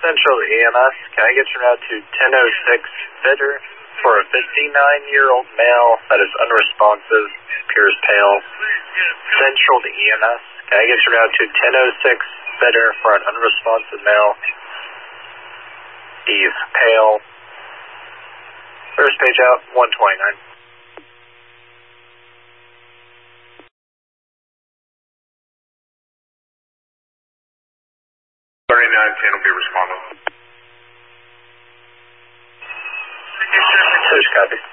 Central EMS, can I get you now to 1006 Fitter for a 59-year-old male that is unresponsive, appears pale. Central to EMS, can I get you now to 1006 Fitter for an unresponsive male? He's pale. First page out, 129. 3910 will be responding. Copy.